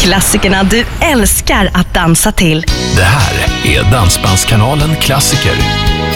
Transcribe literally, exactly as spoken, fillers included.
Klassikerna du älskar att dansa till. Det här är Dansbandskanalen Klassiker.